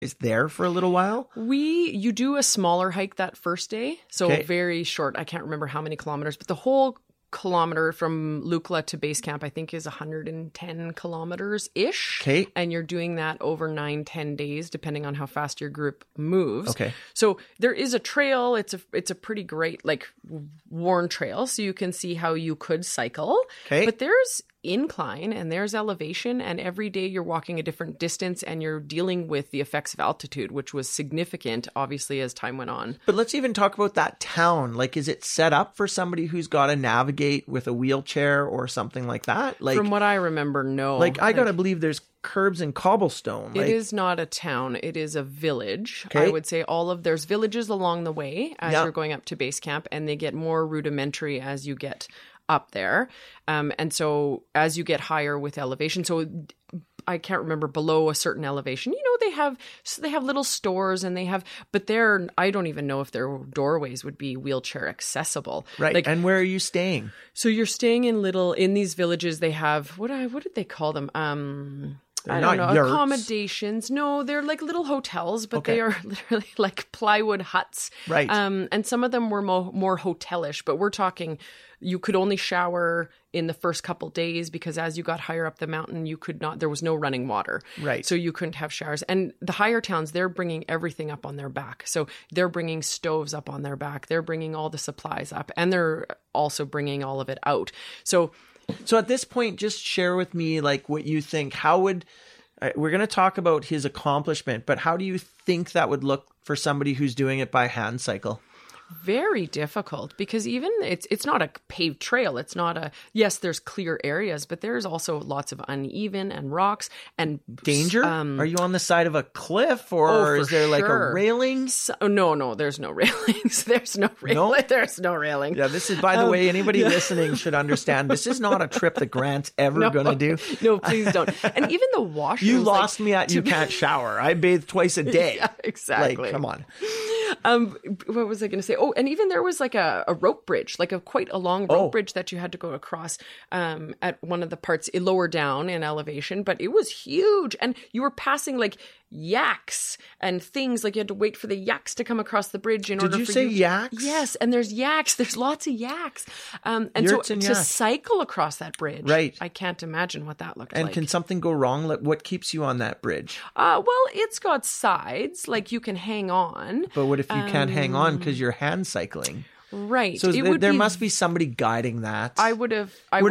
is there for a little while? You do a smaller hike that first day. So very short. I can't remember how many kilometers, but the whole kilometer from Lukla to base camp, I think, is 110 kilometers-ish. Okay. And you're doing that over 9-10 days, depending on how fast your group moves. Okay. So there is a trail. It's a pretty great, like, worn trail. So you can see how you could cycle. Okay. But there's incline and there's elevation, and every day you're walking a different distance and you're dealing with the effects of altitude, which was significant, obviously, as time went on. But let's even talk about that town. Like, is it set up for somebody who's got to navigate with a wheelchair or something like that? Like, from what I remember, no. Like, I gotta believe there's curbs and cobblestone. It is not a town. It is a village. Okay. I would say there's villages along the way as you're going up to base camp, and they get more rudimentary as you get up there. And so as you get higher with elevation, so I can't remember, below a certain elevation, they have little stores, and but I don't even know if their doorways would be wheelchair accessible. Right. Like, and where are you staying? So you're staying in these villages. They have, what did they call them? I don't know, yurts. accommodations. No, they're like little hotels, but they are literally like plywood huts. Right. And some of them were more hotelish, but we're talking, you could only shower in the first couple days because as you got higher up the mountain, there was no running water. Right. So you couldn't have showers. And the higher towns, they're bringing everything up on their back. So they're bringing stoves up on their back. They're bringing all the supplies up, and they're also bringing all of it out. So at this point, just share with me, like, what you think. We're going to talk about his accomplishment, but how do you think that would look for somebody who's doing it by hand cycle? Very difficult, because even it's not a paved trail. It's not yes, there's clear areas, but there's also lots of uneven and rocks and danger. Are you on the side of a cliff, or is there like a railing? No, there's no railings. There's no railing. No? There's no railing. Yeah, this is, by the way, anybody listening should understand, this is not a trip that Grant's ever going to do. No, please don't. And even the washrooms. You lost me at you can't shower. I bathe twice a day. Yeah, exactly. Like, come on. What was I going to say? Oh, and even there was like a rope bridge, like quite a long rope bridge that you had to go across at one of the parts lower down in elevation, but it was huge. And you were passing like yaks and things, like you had to wait for the yaks to come across the bridge in order for you. Did you say yaks? Yes, and there's yaks. There's lots of yaks. And Yurts so and to yaks. cycle across that bridge, right? I can't imagine what that looked like. And can something go wrong? Like, what keeps you on that bridge? Well, it's got sides, like you can hang on. But what if you can't hang on because you're hand cycling? Right. So there must be somebody guiding that. I don't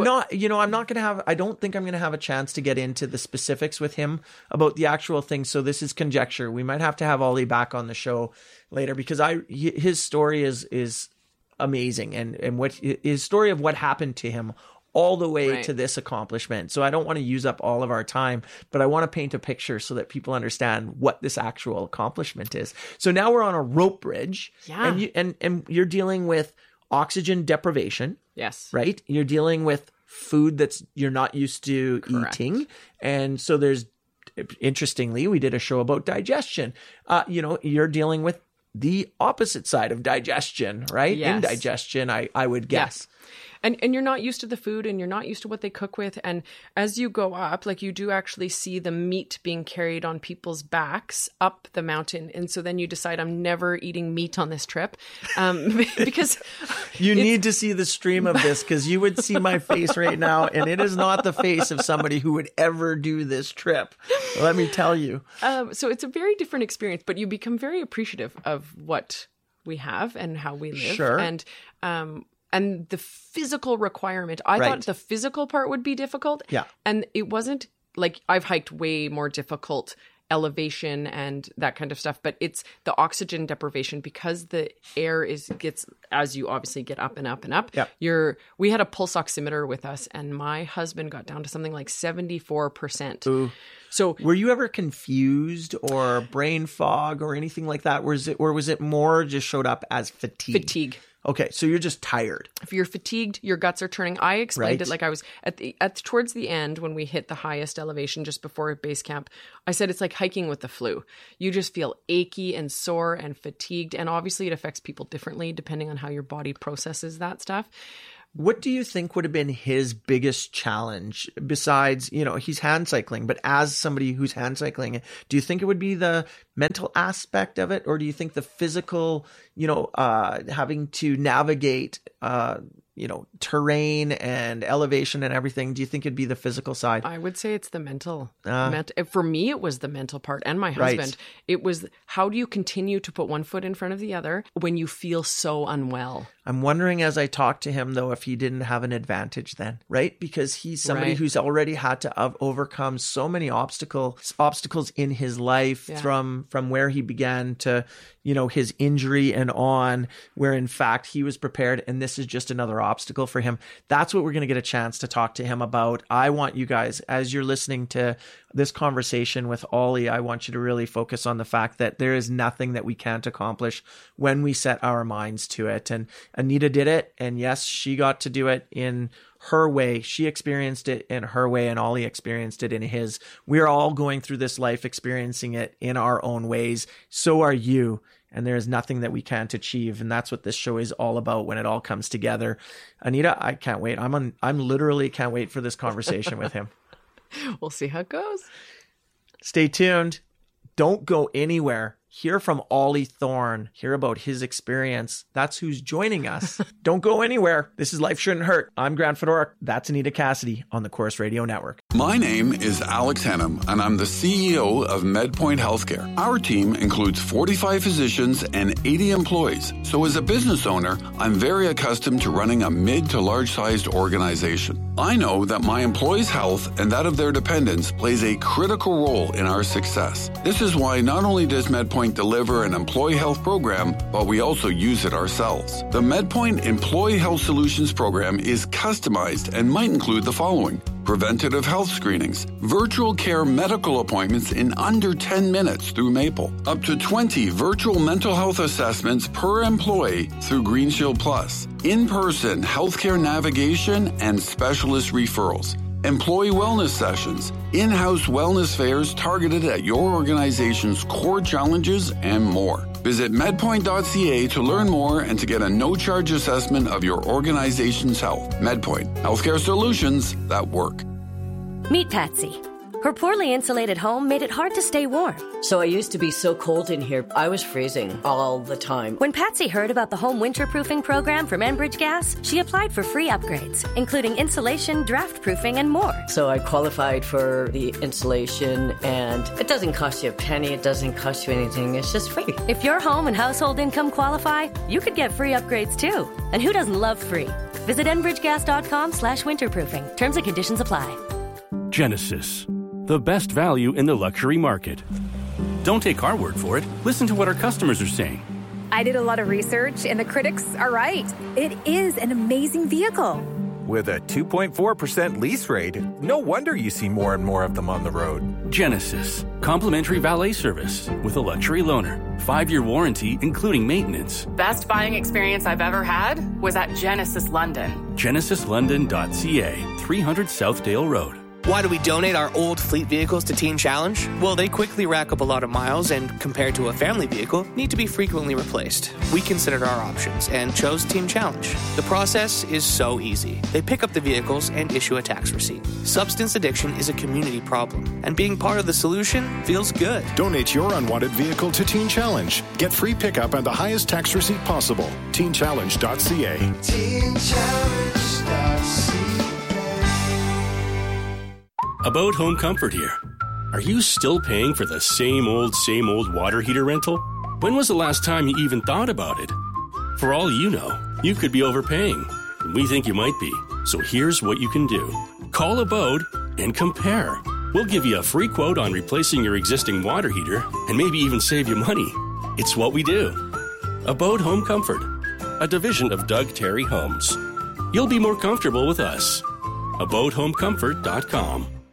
think I'm going to have a chance to get into the specifics with him about the actual thing. So this is conjecture. We might have to have Ollie back on the show later, because his story is amazing, and what his story of what happened to him all the way to this accomplishment. So I don't want to use up all of our time, but I want to paint a picture so that people understand what this actual accomplishment is. So now we're on a rope bridge, and you're dealing with oxygen deprivation. Yes. Right? You're dealing with food you're not used to eating. And so interestingly, we did a show about digestion. You're dealing with the opposite side of digestion, right? Yes. Indigestion, I would guess. Yeah. And you're not used to the food, and you're not used to what they cook with. And as you go up, like, you do actually see the meat being carried on people's backs up the mountain. And so then you decide, I'm never eating meat on this trip. Because you need to see the stream of this, because you would see my face right now. And it is not the face of somebody who would ever do this trip. Let me tell you. So it's a very different experience, but you become very appreciative of what we have and how we live. Sure. And the physical requirement, I thought the physical part would be difficult. Yeah. And it wasn't. Like, I've hiked way more difficult elevation and that kind of stuff, but it's the oxygen deprivation, because the air gets, as you obviously get up and up and up. Yeah. We had a pulse oximeter with us, and my husband got down to something like 74%. Ooh. So were you ever confused or brain fog or anything like that? Or was it more just showed up as fatigue? Fatigue. Okay, so you're just tired. If you're fatigued, your guts are turning. I explained it like I was towards the end when we hit the highest elevation just before base camp. I said it's like hiking with the flu. You just feel achy and sore and fatigued, and obviously it affects people differently depending on how your body processes that stuff. What do you think would have been his biggest challenge besides, he's hand cycling, but as somebody who's hand cycling, do you think it would be the mental aspect of it? Or do you think the physical, having to navigate, terrain and elevation and everything? Do you think it'd be the physical side? I would say it's the mental. For me, it was the mental part, and my husband. Right. It was, how do you continue to put one foot in front of the other when you feel so unwell? I'm wondering as I talk to him, though, if he didn't have an advantage then, right? Because he's somebody who's already had to overcome so many obstacles in his life, from where he began to, his injury and on, where in fact he was prepared, and this is just another obstacle for him. That's what we're going to get a chance to talk to him about. I want you guys, as you're listening to this conversation with Ollie, I want you to really focus on the fact that there is nothing that we can't accomplish when we set our minds to it. And Anita did it. And yes, she got to do it in her way. She experienced it in her way, and Ollie experienced it in his. We're all going through this life experiencing it in our own ways. So are you. And there is nothing that we can't achieve. And that's what this show is all about when it all comes together. Anita, I can't wait. I'm literally can't wait for this conversation with him. We'll see how it goes. Stay tuned. Don't go anywhere. Hear from Ollie Thorne. Hear about his experience. That's who's joining us. Don't go anywhere. This is Life Shouldn't Hurt. I'm Grant Fedoruk. That's Anita Cassidy on the Corus Radio Network. My name is Alex Hennum, and I'm the CEO of MedPoint Healthcare. Our team includes 45 physicians and 80 employees. So as a business owner, I'm very accustomed to running a mid to large-sized organization. I know that my employees' health and that of their dependents plays a critical role in our success. This is why not only does MedPoint deliver an employee health program, but we also use it ourselves. The MedPoint Employee Health Solutions program is customized and might include the following: preventative health screenings, virtual care medical appointments in under 10 minutes through Maple, up to 20 virtual mental health assessments per employee through GreenShield Plus, in-person healthcare navigation and specialist referrals, employee wellness sessions, in-house wellness fairs targeted at your organization's core challenges, and more. Visit medpoint.ca to learn more and to get a no-charge assessment of your organization's health. MedPoint, healthcare solutions that work. Meet Patsy. Her poorly insulated home made it hard to stay warm. So I used to be so cold in here, I was freezing all the time. When Patsy heard about the home winterproofing program from Enbridge Gas, she applied for free upgrades, including insulation, draft proofing, and more. So I qualified for the insulation, and it doesn't cost you a penny, it doesn't cost you anything, it's just free. If your home and household income qualify, you could get free upgrades too. And who doesn't love free? Visit enbridgegas.com/winterproofing. Terms and conditions apply. Genesis, the best value in the luxury market. Don't take our word for it. Listen to what our customers are saying. I did a lot of research, and the critics are right. It is an amazing vehicle. With a 2.4% lease rate, no wonder you see more and more of them on the road. Genesis, complimentary valet service with a luxury loaner. 5-year warranty, including maintenance. Best buying experience I've ever had was at Genesis London. GenesisLondon.ca, 300 Southdale Road. Why do we donate our old fleet vehicles to Teen Challenge? Well, they quickly rack up a lot of miles and, compared to a family vehicle, need to be frequently replaced. We considered our options and chose Teen Challenge. The process is so easy. They pick up the vehicles and issue a tax receipt. Substance addiction is a community problem, and being part of the solution feels good. Donate your unwanted vehicle to Teen Challenge. Get free pickup and the highest tax receipt possible. TeenChallenge.ca. TeenChallenge.ca. About Home Comfort here. Are you still paying for the same old water heater rental? When was the last time you even thought about it? For all you know, you could be overpaying. We think you might be. So here's what you can do. Call Abode and compare. We'll give you a free quote on replacing your existing water heater and maybe even save you money. It's what we do. Abode Home Comfort, a division of Doug Terry Homes. You'll be more comfortable with us. AbodeHomecomfort.com.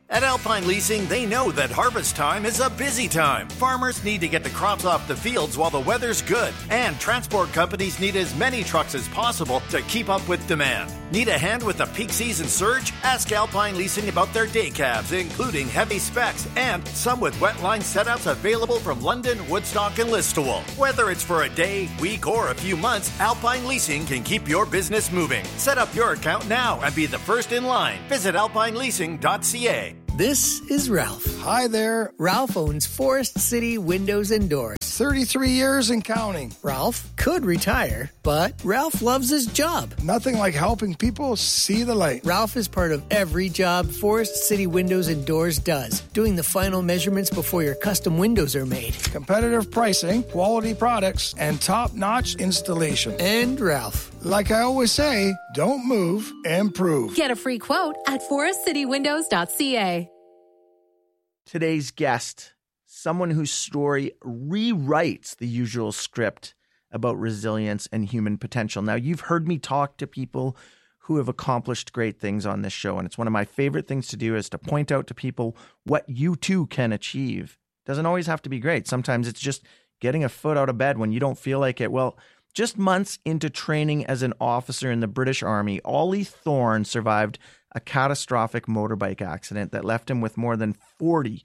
At Alpine Leasing, they know that harvest time is a busy time. Farmers need to get the crops off the fields while the weather's good, and transport companies need as many trucks as possible to keep up with demand. Need a hand with the peak season surge? Ask Alpine Leasing about their day cabs, including heavy specs, and some with wetline setups available from London, Woodstock, and Listowel. Whether it's for a day, week, or a few months, Alpine Leasing can keep your business moving. Set up your account now and be the first in line. Visit alpineleasing.ca. This is Ralph. Hi there. Ralph owns Forest City Windows and Doors. 33 years and counting. Ralph could retire, but Ralph loves his job. Nothing like helping people see the light. Ralph is part of every job Forest City Windows and Doors does, doing the final measurements before your custom windows are made. Competitive pricing, quality products, and top-notch installation. And Ralph. Like I always say, don't move, improve. Get a free quote at forestcitywindows.ca. Today's guest, someone whose story rewrites the usual script about resilience and human potential. Now, you've heard me talk to people who have accomplished great things on this show, and it's one of my favorite things to do is to point out to people what you too can achieve. It doesn't always have to be great. Sometimes it's just getting a foot out of bed when you don't feel like it. Well, just months into training as an officer in the British Army, Ollie Thorne survived a catastrophic motorbike accident that left him with more than 40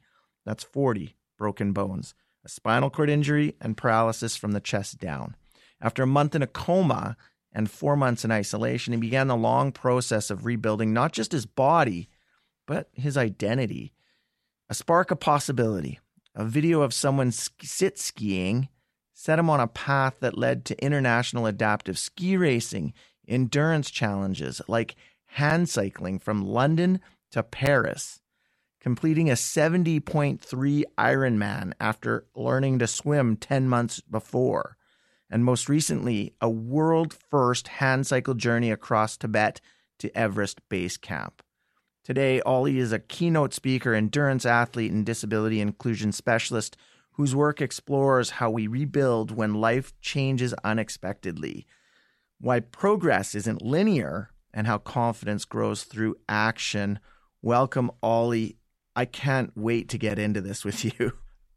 broken bones, a spinal cord injury, and paralysis from the chest down. After a month in a coma and 4 months in isolation, he began the long process of rebuilding not just his body, but his identity. A spark of possibility, a video of someone sit skiing, set him on a path that led to international adaptive ski racing, endurance challenges like hand cycling from London to Paris, completing a 70.3 Ironman after learning to swim 10 months before, and most recently, a world-first hand cycle journey across Tibet to Everest Base Camp. Today, Ollie is a keynote speaker, endurance athlete, and disability inclusion specialist whose work explores how we rebuild when life changes unexpectedly, why progress isn't linear, and how confidence grows through action. Welcome, Ollie. I can't wait to get into this with you.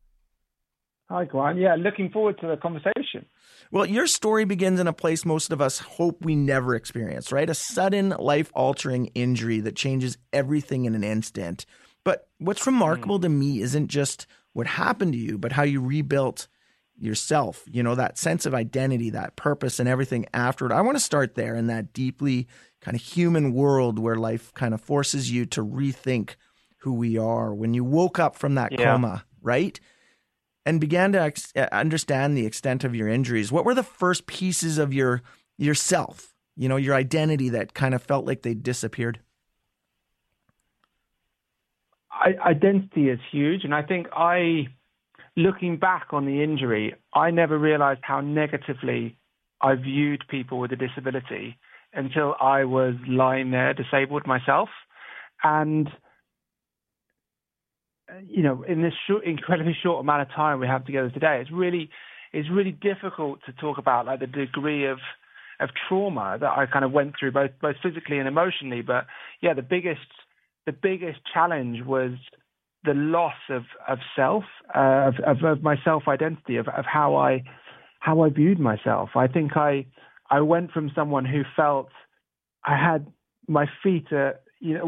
Hi, Grant. Yeah, looking forward to the conversation. Well, your story begins in a place most of us hope we never experience, right? A sudden, life-altering injury that changes everything in an instant. But what's remarkable to me isn't just what happened to you, but how you rebuilt yourself, you know, that sense of identity, that purpose and everything afterward. I want to start there in that deeply kind of human world where life kind of forces you to rethink who we are. When you woke up from that coma, right? And began to understand the extent of your injuries, what were the first pieces of yourself, you know, your identity that kind of felt like they disappeared? Identity is huge. And I think looking back on the injury, I never realized how negatively I viewed people with a disability until I was lying there disabled myself. And, you know, in this incredibly short amount of time we have together today, it's really difficult to talk about like the degree of trauma that I kind of went through, both physically and emotionally. But yeah, the biggest challenge was the loss of self, of my self-identity, of how I viewed myself. I think I went from someone who felt I had my feet, had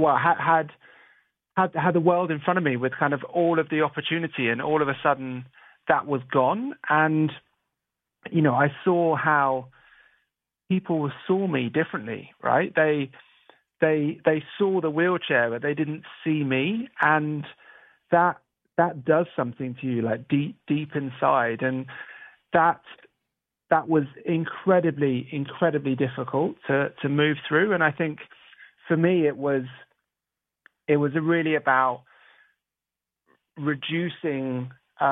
the world in front of me with kind of all of the opportunity, and all of a sudden that was gone. And, you know, I saw how people saw me differently, right? They saw the wheelchair, but they didn't see me. And that does something to you, like deep inside. And that was incredibly, incredibly difficult to move through. And I think for me, it was really about reducing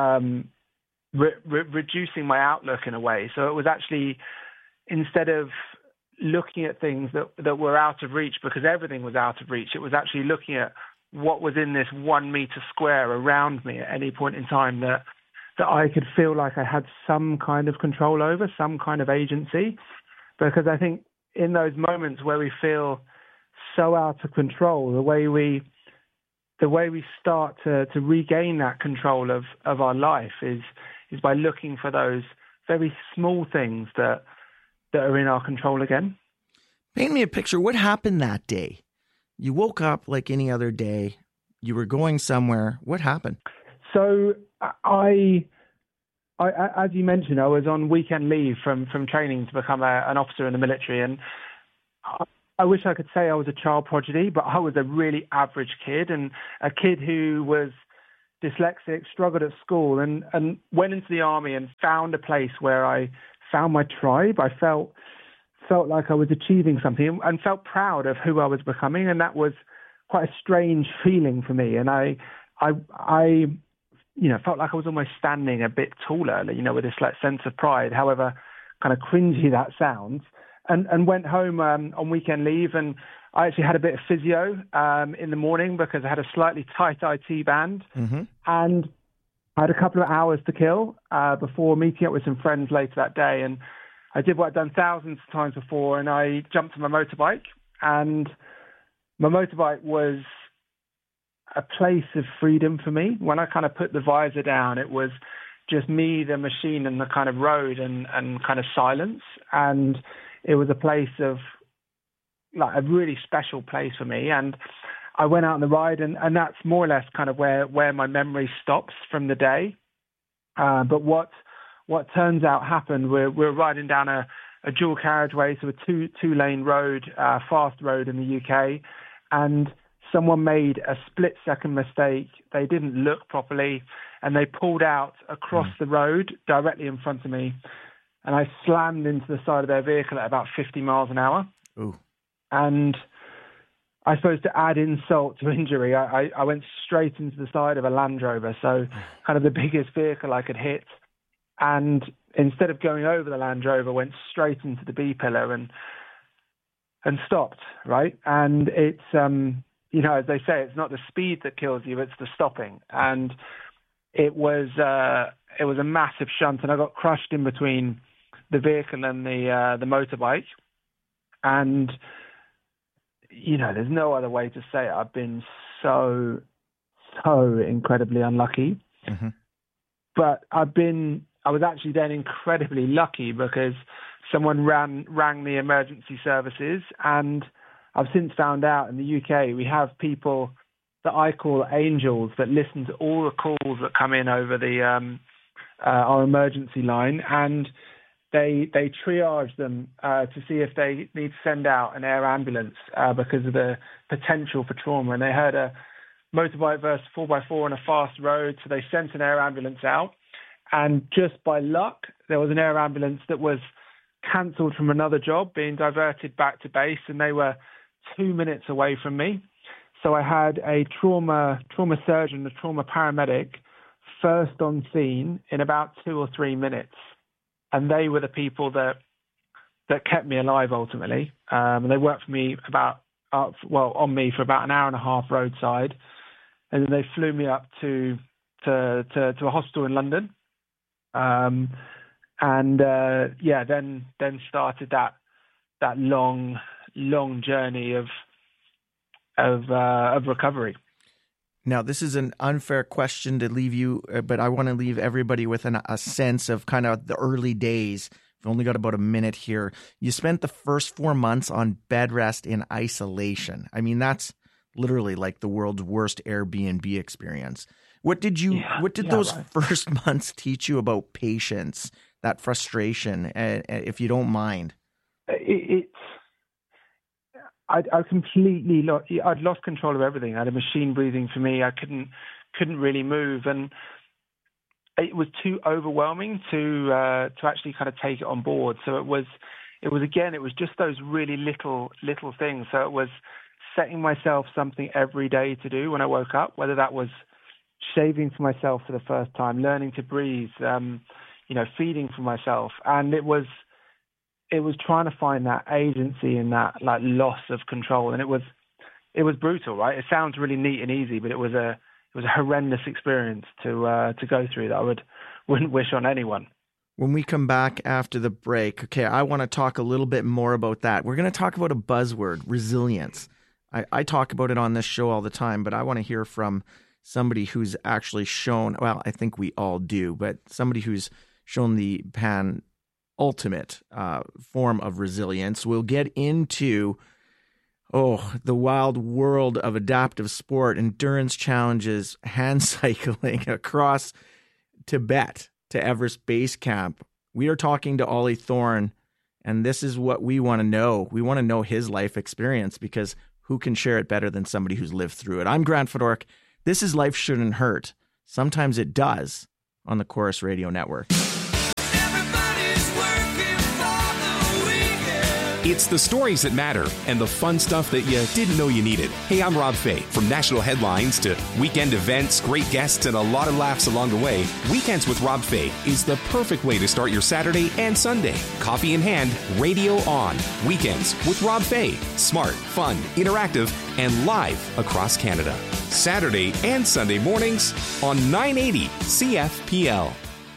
reducing my outlook in a way. So it was actually, instead of looking at things that were out of reach because everything was out of reach, it was actually looking at what was in this 1 meter square around me at any point in time that I could feel like I had some kind of control over, some kind of agency. Because I think in those moments where we feel so out of control, the way we the way we start to regain that control of our life is by looking for those very small things that are in our control again. Paint me a picture. What happened that day? You woke up like any other day. You were going somewhere. What happened? So I as you mentioned, I was on weekend leave from training to become an officer in the military, and I wish I could say I was a child prodigy, but I was a really average kid, and a kid who was dyslexic, struggled at school, and went into the army and found a place where I found my tribe. I felt like I was achieving something and felt proud of who I was becoming, and that was quite a strange feeling for me. And I felt like I was almost standing a bit taller, with this like sense of pride, however kind of cringy that sounds. And went home on weekend leave, and I actually had a bit of physio in the morning because I had a slightly tight IT band, and I had a couple of hours to kill before meeting up with some friends later that day. And I did what I'd done thousands of times before, and I jumped on my motorbike. And my motorbike was a place of freedom for me. When I kind of put the visor down, it was just me, the machine, and the kind of road and kind of silence. And it was a place of, like, a really special place for me. And I went out on the ride, and that's more or less kind of where my memory stops from the day. But what turns out happened, we're riding down a dual carriageway, so a two-lane road, fast road in the UK, and someone made a split-second mistake. They didn't look properly, and they pulled out across the road directly in front of me. And I slammed into the side of their vehicle at about 50 miles an hour. Ooh. And I suppose to add insult to injury, I went straight into the side of a Land Rover, so kind of the biggest vehicle I could hit. And instead of going over the Land Rover, went straight into the B-pillar and stopped, right? And it's, as they say, it's not the speed that kills you, it's the stopping. And it was a massive shunt, and I got crushed in between the vehicle and the motorbike. And there's no other way to say it. I've been so incredibly unlucky. Mm-hmm. But I was actually then incredibly lucky because someone rang the emergency services, and I've since found out in the UK we have people that I call angels that listen to all the calls that come in over the our emergency line, and they triage them to see if they need to send out an air ambulance because of the potential for trauma. And they heard a motorbike versus 4x4 on a fast road, so they sent an air ambulance out. And just by luck, there was an air ambulance that was cancelled from another job, being diverted back to base, and they were 2 minutes away from me. So I had a trauma surgeon, a trauma paramedic, first on scene in about 2 or 3 minutes. And they were the people that kept me alive ultimately. And they worked for me on me for about an hour and a half roadside. And then they flew me up to a hospital in London. Then started that long journey of recovery. Now, this is an unfair question to leave you, but I want to leave everybody with a sense of kind of the early days. We've only got about a minute here. You spent the first 4 months on bed rest in isolation. I mean, that's literally like the world's worst Airbnb experience. What did those first months teach you about patience, that frustration, if you don't mind? I'd lost control of everything. I had a machine breathing for me. I couldn't really move, and it was too overwhelming to actually kind of take it on board. So it was just those really little things. So it was setting myself something every day to do when I woke up, whether that was shaving for myself for the first time, learning to breathe, feeding for myself, and it was trying to find that agency and that like loss of control. And it was brutal, right? It sounds really neat and easy, but it was a horrendous experience to go through that I wouldn't wish on anyone. When we come back after the break, okay, I want to talk a little bit more about that. We're going to talk about a buzzword, resilience. I talk about it on this show all the time, but I want to hear from somebody who's actually shown, well, I think we all do, but somebody who's shown the ultimate form of resilience. We'll get into the wild world of adaptive sport, endurance challenges, hand cycling across Tibet to Everest Base Camp. We are talking to Ollie Thorne, and this is what we want to know. We want to know his life experience, because who can share it better than somebody who's lived through it? I'm Grant Fedoruk. This is Life Shouldn't Hurt. Sometimes it does, on the Chorus Radio Network. It's the stories that matter and the fun stuff that you didn't know you needed. Hey, I'm Rob Fay. From national headlines to weekend events, great guests, and a lot of laughs along the way, Weekends with Rob Fay is the perfect way to start your Saturday and Sunday. Coffee in hand, radio on. Weekends with Rob Fay. Smart, fun, interactive, and live across Canada. Saturday and Sunday mornings on 980 CFPL.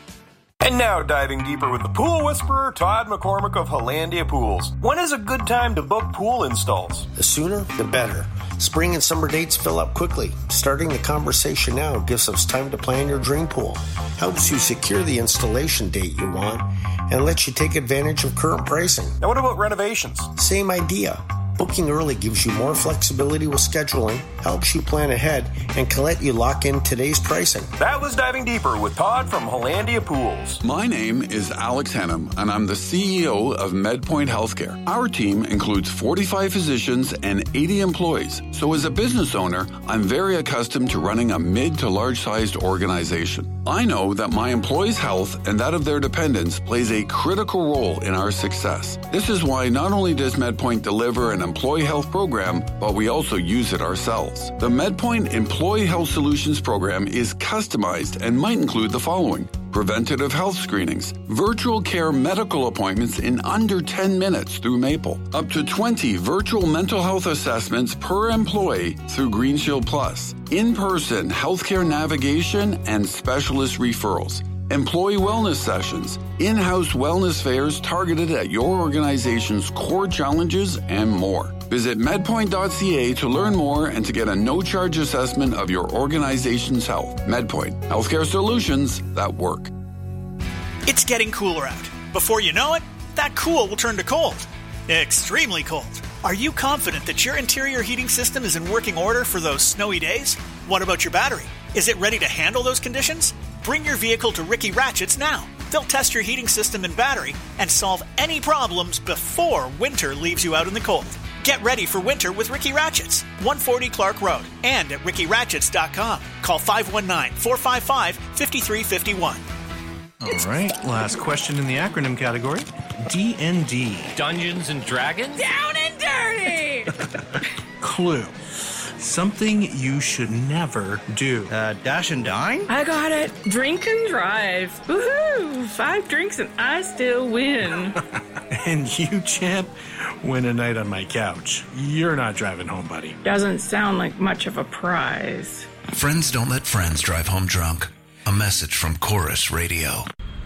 And now diving deeper with the pool whisperer, Todd McCormick of Hollandia Pools. When is a good time to book pool installs? The sooner, the better. Spring and summer dates fill up quickly. Starting the conversation now gives us time to plan your dream pool. Helps you secure the installation date you want and lets you take advantage of current pricing. Now what about renovations? Same idea. Booking early gives you more flexibility with scheduling, helps you plan ahead, and can let you lock in today's pricing. That was Diving Deeper with Todd from Hollandia Pools. My name is Alex Hennam, and I'm the CEO of MedPoint Healthcare. Our team includes 45 physicians and 80 employees. So as a business owner, I'm very accustomed to running a mid to large-sized organization. I know that my employees' health and that of their dependents plays a critical role in our success. This is why not only does MedPoint deliver an employee health program, but we also use it ourselves. The MedPoint Employee Health Solutions program is customized and might include the following: preventative health screenings, virtual care medical appointments in under 10 minutes through Maple, up to 20 virtual mental health assessments per employee through GreenShield Plus, in-person healthcare navigation and specialist referrals, employee wellness sessions, in-house wellness fairs targeted at your organization's core challenges, and more. Visit medpoint.ca to learn more and to get a no-charge assessment of your organization's health. MedPoint, healthcare solutions that work. It's getting cooler out. Before you know it, that cool will turn to cold. Extremely cold. Are you confident that your interior heating system is in working order for those snowy days? What about your battery? Is it ready to handle those conditions? Bring your vehicle to Ricky Ratchets now. They'll test your heating system and battery and solve any problems before winter leaves you out in the cold. Get ready for winter with Ricky Ratchets, 140 Clark Road, and at rickyratchets.com. Call 519-455-5351. All right, last question in the acronym category. D&D. Dungeons and Dragons? Down and dirty! Clue. Something you should never do. Dash and dine? I got it. Drink and drive. Woohoo! 5 drinks and I still win. And you, champ, win a night on my couch. You're not driving home, buddy. Doesn't sound like much of a prize. Friends don't let friends drive home drunk. A message from Chorus Radio.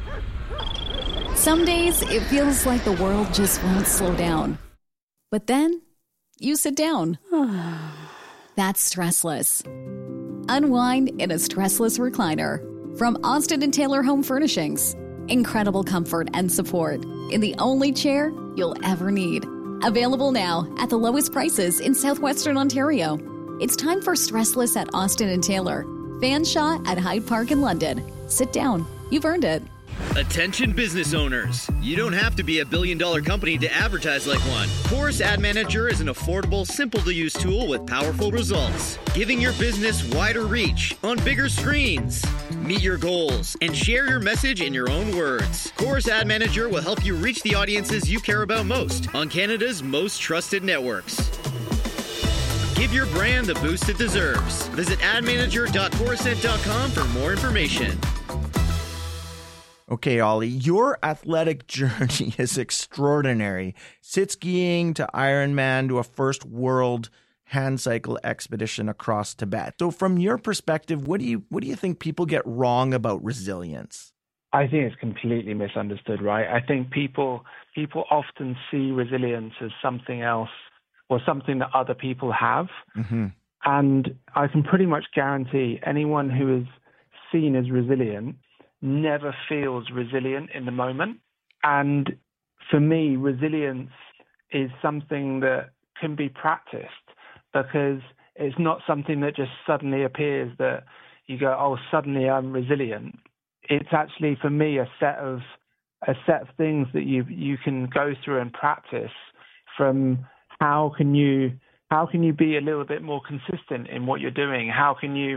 Some days it feels like the world just won't slow down. But then you sit down. That's stressless. Unwind in a stressless recliner from Austin & Taylor Home Furnishings. Incredible comfort and support in the only chair you'll ever need. Available now at the lowest prices in southwestern Ontario. It's time for stressless at Austin & Taylor. Fanshawe at Hyde Park in London. Sit down. You've earned it. Attention business owners. You don't have to be a billion-dollar company to advertise like one. Chorus Ad Manager is an affordable, simple-to-use tool with powerful results, giving your business wider reach on bigger screens. Meet your goals and share your message in your own words. Chorus Ad Manager will help you reach the audiences you care about most on Canada's most trusted networks. Give your brand the boost it deserves. Visit admanager.chorusnet.com for more information. Okay, Ollie, your athletic journey is extraordinary. Sit skiing to Ironman to a first world hand cycle expedition across Tibet. So from your perspective, what do you think people get wrong about resilience? I think it's completely misunderstood, right? I think people often see resilience as something else something that other people have. Mm-hmm. And I can pretty much guarantee anyone who is seen as resilient never feels resilient in the moment. And for me, resilience is something that can be practiced, because it's not something that just suddenly appears that you go, oh, suddenly I'm resilient. It's actually, for me, a set of things that you can go through and practice. From how can you be a little bit more consistent in what you're doing? How can you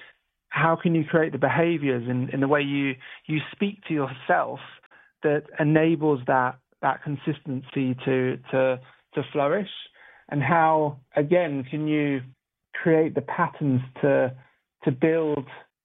create the behaviors in the way you speak to yourself that enables that consistency to flourish? And how, again, can you create the patterns to build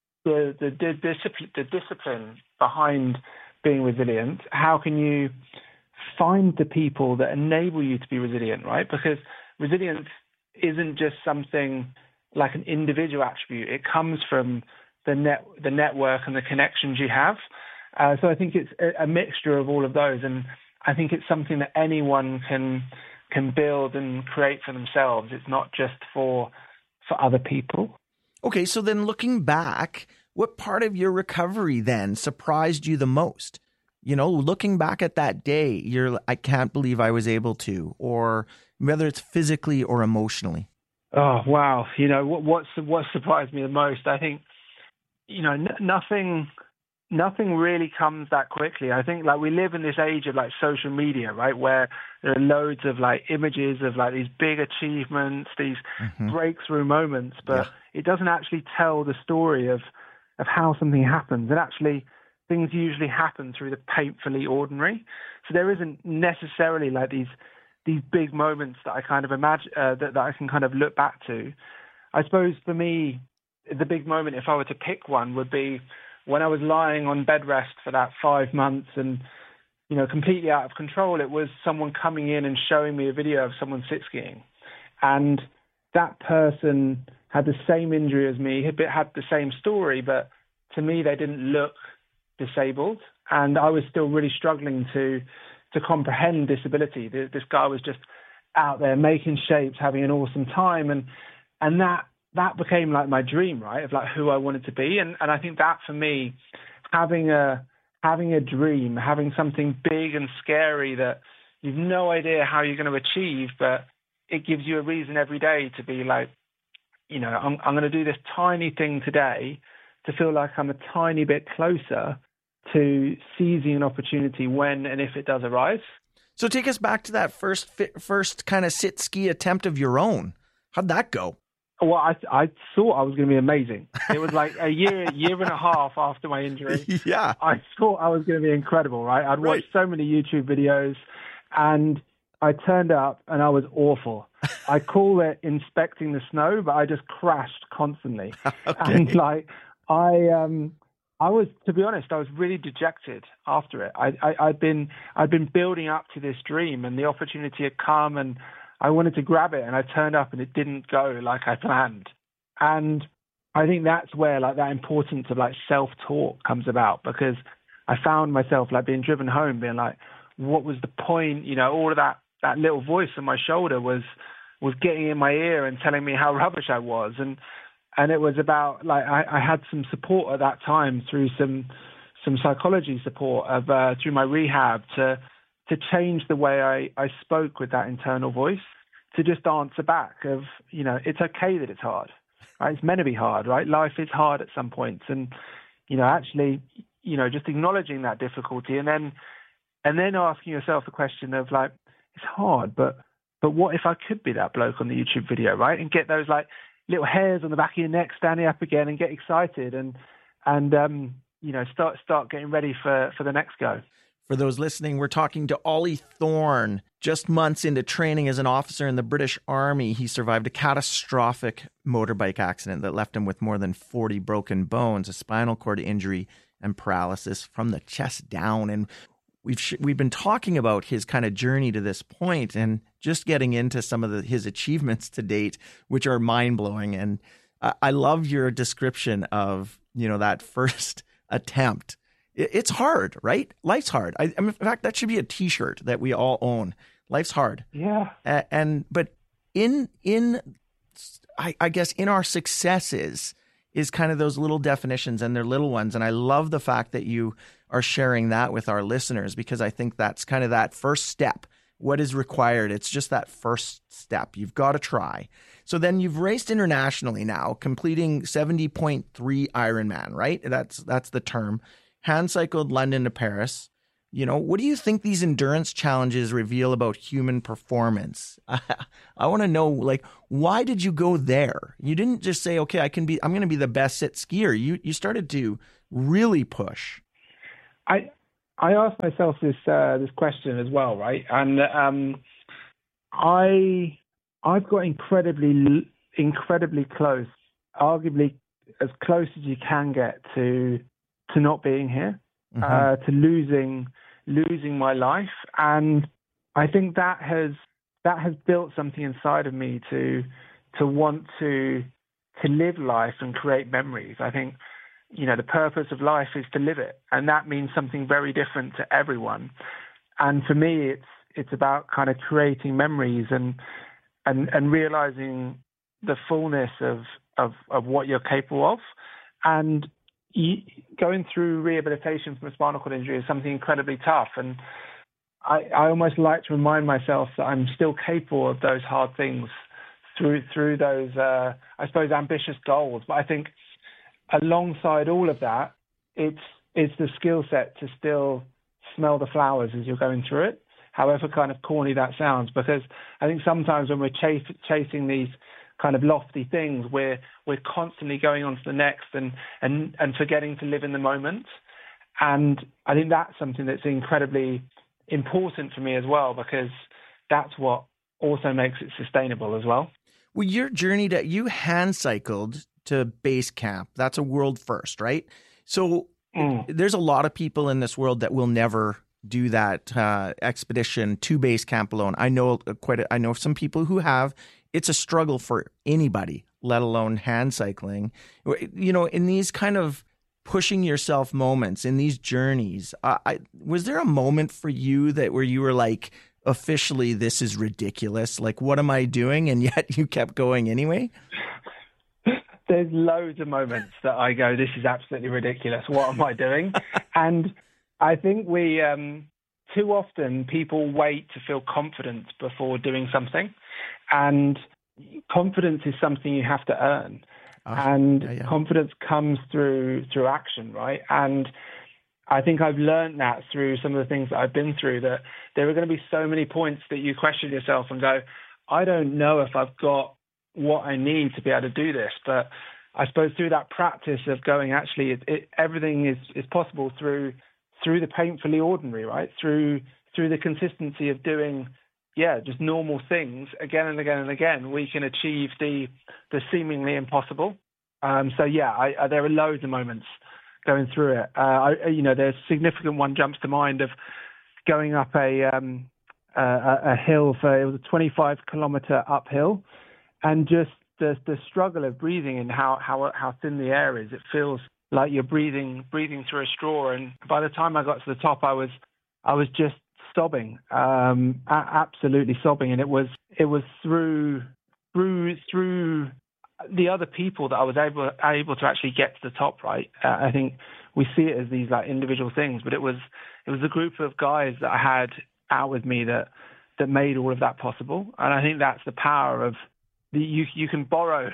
the discipline behind being resilient? How can you find the people that enable you to be resilient, right? Because resilience isn't just something like an individual attribute. It comes from the network and the connections you have. So I think it's a mixture of all of those, and I think it's something that anyone can build and create for themselves. It's not just for other people. Okay, so then looking back, what part of your recovery then surprised you the most? You know, looking back at that day, I can't believe I was able to, or whether it's physically or emotionally. Oh, wow. You know, what surprised me the most, I think, you know, nothing really comes that quickly. I think, like, we live in this age of, like, social media, right, where there are loads of, like, images of, like, these big achievements, these breakthrough moments, but it doesn't actually tell the story of how something happens. And actually, things usually happen through the painfully ordinary. So there isn't necessarily, like, these big moments that I kind of imagine, that I can kind of look back to. I suppose for me, the big moment, if I were to pick one, would be when I was lying on bed rest for that 5 months and, you know, completely out of control. It was someone coming in and showing me a video of someone sit skiing. And that person had the same injury as me, had the same story, but to me, they didn't look disabled. And I was still really struggling to comprehend disability. This guy was just out there making shapes, having an awesome time. And that became like my dream, right, of like who I wanted to be. And I think that for me, having a dream, having something big and scary that you've no idea how you're going to achieve, but it gives you a reason every day to be like, you know, I'm going to do this tiny thing today to feel like I'm a tiny bit closer to seizing an opportunity when and if it does arise. So take us back to that first kind of sit ski attempt of your own. How'd that go? Well, I thought I was going to be amazing. It was like a year and a half after my injury. Yeah. I thought I was going to be incredible, right? I'd watched so many YouTube videos, and I turned up and I was awful. I call it inspecting the snow, but I just crashed constantly. Okay. And like, I was, to be honest, I was really dejected after it. I'd been building up to this dream, and the opportunity had come, and I wanted to grab it, and I turned up and it didn't go like I planned. And I think that's where like that importance of like self-talk comes about, because I found myself like being driven home, being like, what was the point? You know, all of that little voice on my shoulder was getting in my ear and telling me how rubbish I was. And it was about like, I had some support at that time through some psychology support through my rehab to change the way I spoke with that internal voice, to just answer back of, you know, it's okay that it's hard, right? It's meant to be hard, right? Life is hard at some points. And, you know, actually, you know, just acknowledging that difficulty and then asking yourself the question of like, it's hard, but what if I could be that bloke on the YouTube video, right? And get those like little hairs on the back of your neck standing up again and get excited and you know, start getting ready for the next go. For those listening, we're talking to Ollie Thorne. Just months into training as an officer in the British Army, he survived a catastrophic motorbike accident that left him with more than 40 broken bones, a spinal cord injury, and paralysis from the chest down. And we've been talking about his kind of journey to this point and just getting into some of his achievements to date, which are mind-blowing. And I love your description of, you know, that first attempt. It's hard, right? Life's hard. I mean, in fact, that should be a T-shirt that we all own. Life's hard. Yeah. But I guess in our successes is kind of those little definitions, and they're little ones. And I love the fact that you are sharing that with our listeners, because I think that's kind of that first step. What is required? It's just that first step. You've got to try. So then you've raced internationally now, completing 70.3 Ironman, right? That's the term. Hand cycled London to Paris. You know, what do you think these endurance challenges reveal about human performance? I want to know, like, why did you go there? You didn't just say, okay, I'm going to be the best at skier. You started to really push. I asked myself this question as well, right? And I've got incredibly close, arguably as close as you can get to not being here, to losing my life, and I think that has built something inside of me to want to live life and create memories. I think, you know, the purpose of life is to live it, and that means something very different to everyone. And for me, it's about kind of creating memories and realizing the fullness of what you're capable of. And going through rehabilitation from a spinal cord injury is something incredibly tough, and I almost like to remind myself that I'm still capable of those hard things through those I suppose ambitious goals. But I think alongside all of that, it's the skill set to still smell the flowers as you're going through it, however kind of corny that sounds, because I think sometimes when we're chasing these kind of lofty things, we're constantly going on to the next and forgetting to live in the moment. And I think that's something that's incredibly important for me as well, because that's what also makes it sustainable as well. Well, your journey you hand cycled to base camp. That's a world first, right? So there's a lot of people in this world that will never do that expedition to base camp alone. I know some people who have. It's a struggle for anybody, let alone hand cycling. You know, in these kind of pushing yourself moments, in these journeys, was there a moment for you where you were like, officially, this is ridiculous? Like, what am I doing? And yet you kept going anyway? There's loads of moments that I go, this is absolutely ridiculous. What am I doing? And I think we, too often, people wait to feel confident before doing something. And confidence is something you have to earn. Confidence comes through action, right? And I think I've learned that through some of the things that I've been through, that there are going to be so many points that you question yourself and go, I don't know if I've got what I need to be able to do this. But I suppose through that practice of going, actually, everything is possible through the painfully ordinary, right? Through the consistency of doing just normal things again and again and again, we can achieve the seemingly impossible. There are loads of moments going through it. There's a significant one jumps to mind of going up a hill it was a 25-kilometer uphill, and just the struggle of breathing and how thin the air is. It feels like you're breathing through a straw. And by the time I got to the top, I was just sobbing, absolutely sobbing. And it was through the other people that I was able to actually get to the top, right? I think we see it as these like individual things, but it was a group of guys that I had out with me that made all of that possible. And I think that's the power of you can borrow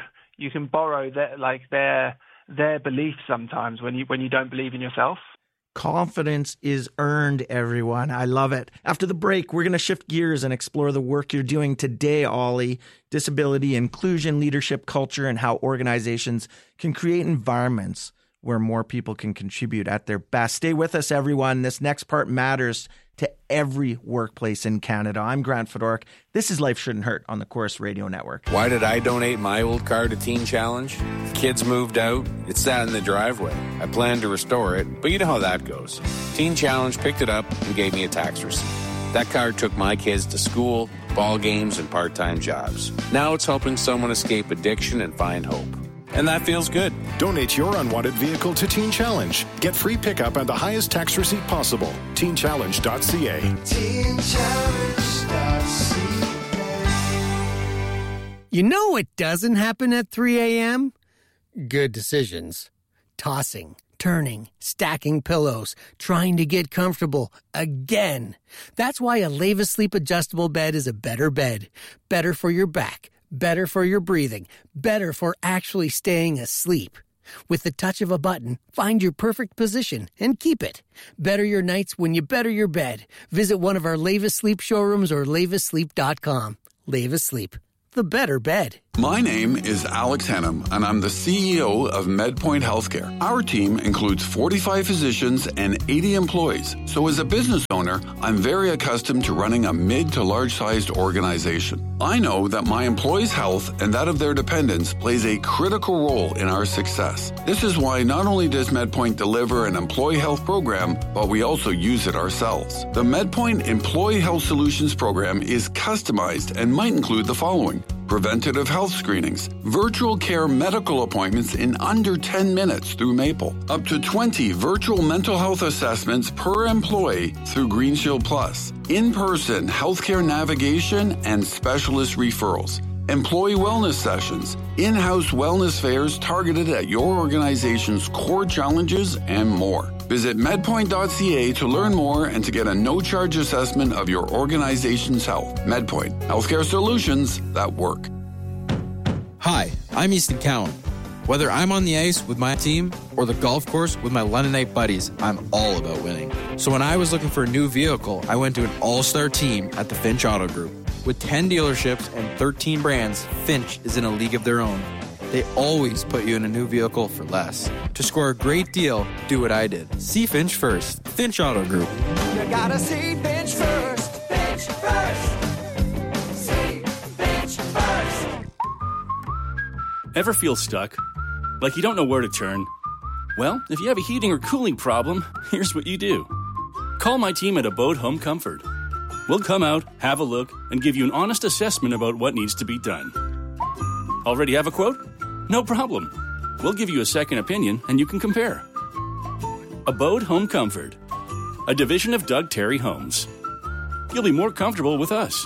their beliefs sometimes when you don't believe in yourself. Confidence is earned, everyone. I love it. After the break, we're going to shift gears and explore the work you're doing today, Ollie. Disability, inclusion, leadership, culture, and how organizations can create environments where more people can contribute at their best. Stay with us, everyone. This next part matters to every workplace in Canada. I'm Grant Fedoruk. This is Life Shouldn't Hurt on the Chorus Radio Network. Why did I donate my old car to Teen Challenge? Kids moved out. It sat in the driveway. I planned to restore it, but you know how that goes. Teen Challenge picked it up and gave me a tax receipt. That car took my kids to school, ball games, and part-time jobs. Now it's helping someone escape addiction and find hope. And that feels good. Donate your unwanted vehicle to Teen Challenge. Get free pickup and the highest tax receipt possible. TeenChallenge.ca. TeenChallenge.ca. You know what doesn't happen at 3 a.m.? Good decisions. Tossing, turning, stacking pillows, trying to get comfortable again. That's why a Leva Sleep adjustable bed is a better bed. Better for your back, better for your breathing, better for actually staying asleep. With the touch of a button, find your perfect position and keep it. Better your nights when you better your bed. Visit one of our Leva Sleep showrooms or levasleep.com. Leva Sleep, the better bed. My name is Alex Hennam, and I'm the CEO of MedPoint Healthcare. Our team includes 45 physicians and 80 employees. So as a business owner, I'm very accustomed to running a mid to large-sized organization. I know that my employees' health and that of their dependents plays a critical role in our success. This is why not only does MedPoint deliver an employee health program, but we also use it ourselves. The MedPoint Employee Health Solutions program is customized and might include the following: preventative health screenings, virtual care medical appointments in under 10 minutes through Maple, up to 20 virtual mental health assessments per employee through Green Shield Plus, in-person healthcare navigation and specialist referrals, employee wellness sessions, in-house wellness fairs targeted at your organization's core challenges, and more. Visit medpoint.ca to learn more and to get a no-charge assessment of your organization's health. MedPoint, healthcare solutions that work. Hi, I'm Easton Cowan. Whether I'm on the ice with my team or the golf course with my Londonite buddies, I'm all about winning. So when I was looking for a new vehicle, I went to an all-star team at the Finch Auto Group. With 10 dealerships and 13 brands, Finch is in a league of their own. They always put you in a new vehicle for less. To score a great deal, do what I did. See Finch first. Finch Auto Group. You gotta see Finch first. Finch first. See Finch first. Ever feel stuck? Like you don't know where to turn? Well, if you have a heating or cooling problem, here's what you do. Call my team at Abode Home Comfort. We'll come out, have a look, and give you an honest assessment about what needs to be done. Already have a quote? No problem. We'll give you a second opinion and you can compare. Abode Home Comfort, a division of Doug Terry Homes. You'll be more comfortable with us.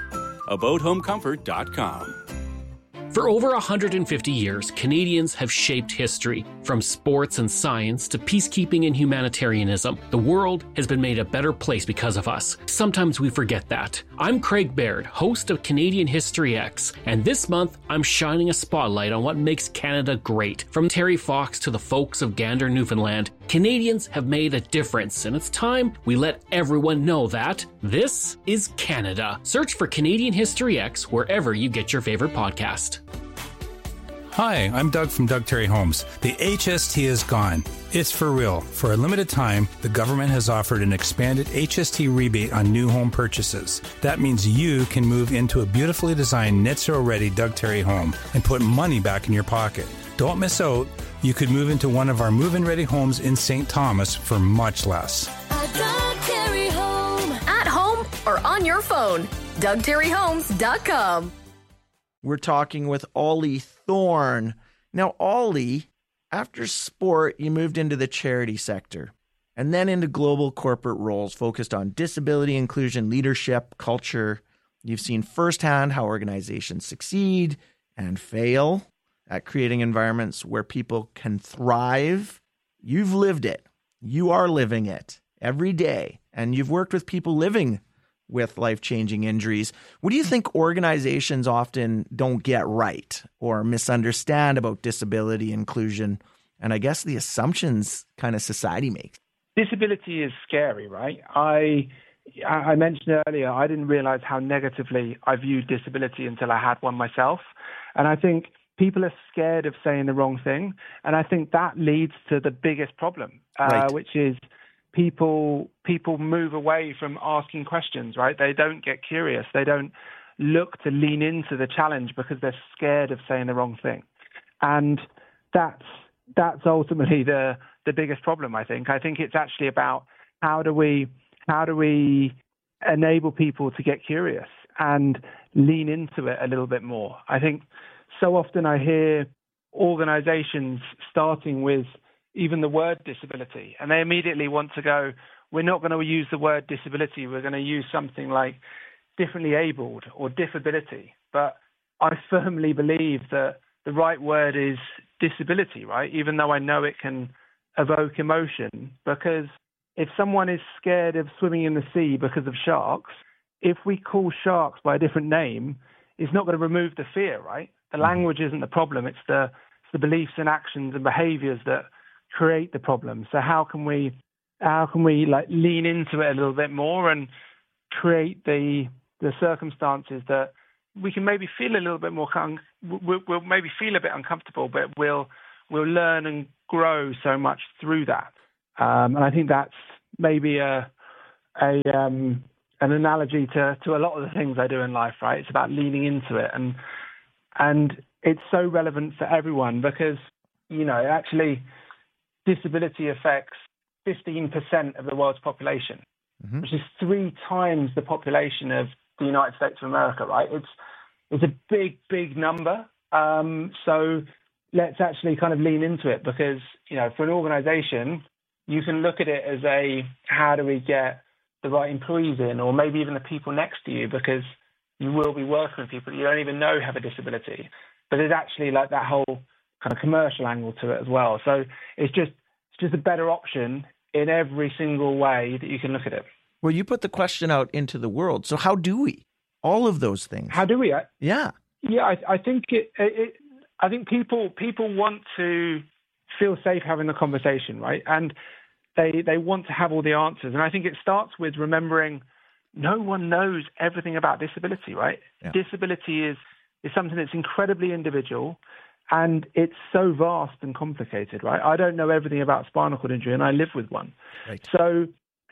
AbodeHomeComfort.com. For over 150 years, Canadians have shaped history. From sports and science to peacekeeping and humanitarianism, the world has been made a better place because of us. Sometimes we forget that. I'm Craig Baird, host of Canadian History X, and this month I'm shining a spotlight on what makes Canada great. From Terry Fox to the folks of Gander, Newfoundland, Canadians have made a difference, and it's time we let everyone know that this is Canada. Search for Canadian History X wherever you get your favorite podcast. Hi, I'm Doug from Doug Terry Homes. The HST is gone. It's for real. For a limited time, the government has offered an expanded HST rebate on new home purchases. That means you can move into a beautifully designed net zero ready Doug Terry home and put money back in your pocket. Don't miss out. You could move into one of our move-in ready homes in St. Thomas for much less. A Doug Terry home. At home or on your phone. DougTerryHomes.com. We're talking with Ollie Thorne. Now, Ollie, after sport, you moved into the charity sector and then into global corporate roles focused on disability inclusion, leadership, culture. You've seen firsthand how organizations succeed and fail at creating environments where people can thrive. You've lived it. You are living it every day. And you've worked with people living with life-changing injuries. What do you think organizations often don't get right or misunderstand about disability inclusion? And I guess the assumptions kind of society makes. Disability is scary, right? I mentioned earlier, I didn't realize how negatively I viewed disability until I had one myself. And I think people are scared of saying the wrong thing. And I think that leads to the biggest problem, which is people move away from asking questions, right? They don't get curious. They don't look to lean into the challenge because they're scared of saying the wrong thing. And that's ultimately the biggest problem, I think. I think it's actually about how do we enable people to get curious and lean into it a little bit more. I think so often I hear organizations starting with even the word disability, and they immediately want to go, we're not going to use the word disability, we're going to use something like differently abled or diffability. But I firmly believe that the right word is disability, right? Even though I know it can evoke emotion, because if someone is scared of swimming in the sea because of sharks, if we call sharks by a different name, it's not going to remove the fear, right? The language isn't the problem. It's the beliefs and actions and behaviors that create the problem. So how can we like lean into it a little bit more and create the circumstances that we can maybe feel a little bit more, we'll maybe feel a bit uncomfortable, but we'll learn and grow so much through that. And I think that's maybe an analogy to a lot of the things I do in life, right? It's about leaning into it, and it's so relevant for everyone because, you know, actually disability affects 15% of the world's population, which is 3 times the population of the United States of America, right? It's a big, big number. So let's actually kind of lean into it because, you know, for an organization, you can look at it as how do we get the right employees in, or maybe even the people next to you, because you will be working with people you don't even know have a disability. But there's actually like that whole kind of commercial angle to it as well. So it's just a better option in every single way that you can look at it. Well, you put the question out into the world. So how do we? All of those things. How do we? Yeah. Yeah, I think I think people want to feel safe having the conversation, right? And they want to have all the answers. And I think it starts with remembering no one knows everything about disability, right? Yeah. Disability is something that's incredibly individual, and it's so vast and complicated, right? I don't know everything about spinal cord injury, and I live with one. Right. So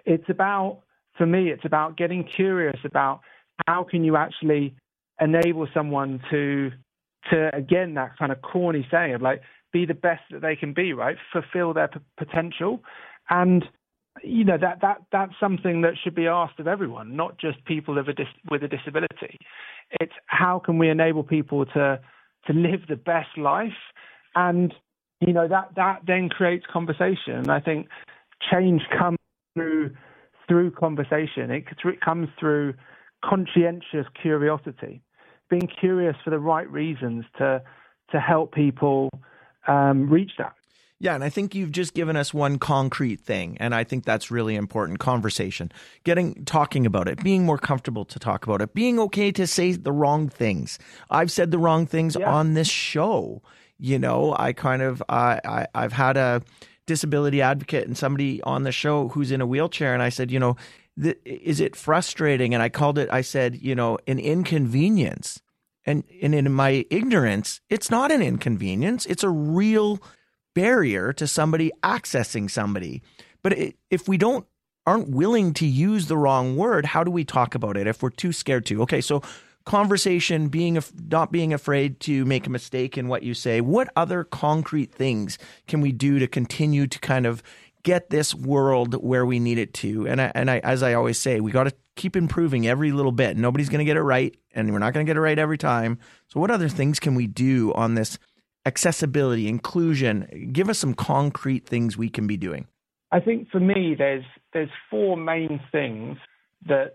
for me, it's about getting curious about how can you actually enable someone to again, that kind of corny saying of like, be the best that they can be, right? Fulfill their potential. And, you know, that's something that should be asked of everyone, not just people with a disability. It's how can we enable people to live the best life? And, you know, that then creates conversation. And I think change comes through conversation. It comes through conscientious curiosity, being curious for the right reasons to help people reach that. Yeah, and I think you've just given us one concrete thing, and I think that's really important. Conversation, talking about it, being more comfortable to talk about it, being okay to say the wrong things. I've said the wrong things on this show. You know, I've had a disability advocate and somebody on the show who's in a wheelchair, and I said, you know, is it frustrating? And I said, you know, an inconvenience. And in my ignorance, it's not an inconvenience. It's a real barrier to somebody accessing somebody. But if we aren't willing to use the wrong word, how do we talk about it if we're too scared to? Okay, so conversation, not being afraid to make a mistake in what you say. What other concrete things can we do to continue to kind of get this world where we need it to? And I as I always say, we got to keep improving every little bit. Nobody's going to get it right, and we're not going to get it right every time. So what other things can we do on this accessibility, inclusion? Give us some concrete things we can be doing. I think for me, there's 4 main things that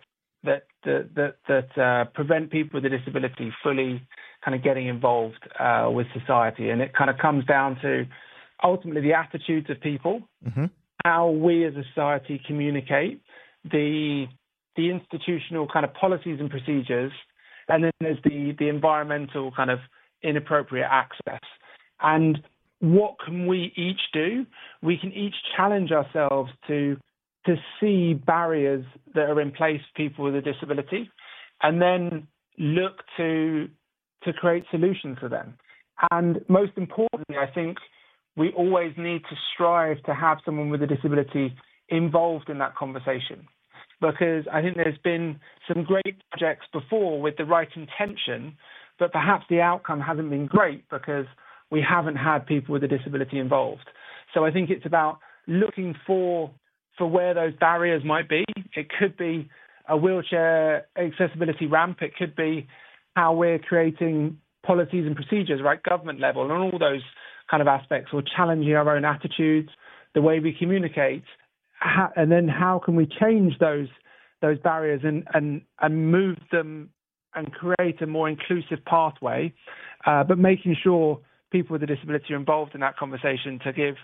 prevent people with a disability fully kind of getting involved with society, and it kind of comes down to ultimately the attitudes of people, how we as a society communicate, the institutional kind of policies and procedures, and then there's the environmental kind of inappropriate access. And what can we each do? We can each challenge ourselves to see barriers that are in place for people with a disability, and then look to create solutions for them. And most importantly, I think we always need to strive to have someone with a disability involved in that conversation, because I think there's been some great projects before with the right intention, but perhaps the outcome hasn't been great because we haven't had people with a disability involved. So I think it's about looking for where those barriers might be. It could be a wheelchair accessibility ramp. It could be how we're creating policies and procedures, right, government level, and all those kind of aspects, or challenging our own attitudes, the way we communicate, and then how can we change those barriers and move them and create a more inclusive pathway, but making sure people with a disability are involved in that conversation to give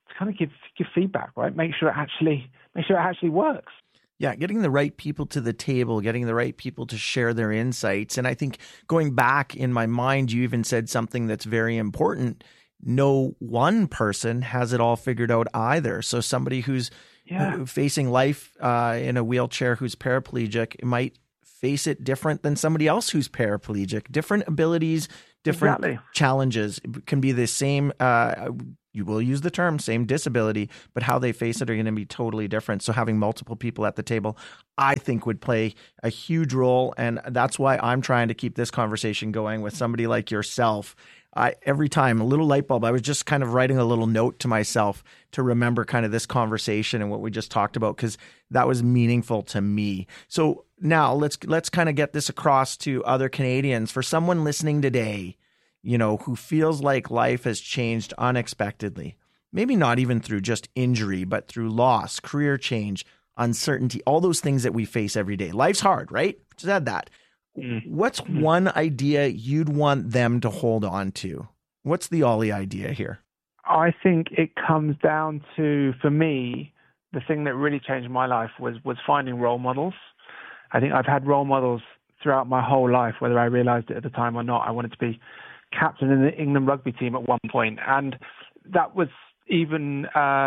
feedback, right? Make sure it actually works. Yeah, getting the right people to the table, getting the right people to share their insights. And I think going back in my mind, you even said something that's very important. No one person has it all figured out either. So somebody who's facing life in a wheelchair who's paraplegic might face it different than somebody else who's paraplegic. Different abilities, different challenges. It can be the same, you will use the term, same disability, but how they face it are going to be totally different. So having multiple people at the table, I think, would play a huge role. And that's why I'm trying to keep this conversation going with somebody like yourself. Every time, a little light bulb, I was just kind of writing a little note to myself to remember kind of this conversation and what we just talked about, because that was meaningful to me. So now let's kind of get this across to other Canadians. For someone listening today, you know, who feels like life has changed unexpectedly, maybe not even through just injury, but through loss, career change, uncertainty, all those things that we face every day. Life's hard, right? Just said that. What's one idea you'd want them to hold on to? What's the Ollie idea here? I think it comes down to, for me, the thing that really changed my life was finding role models. I think I've had role models throughout my whole life, whether I realized it at the time or not. I wanted to be captain in the England rugby team at one point, and that was even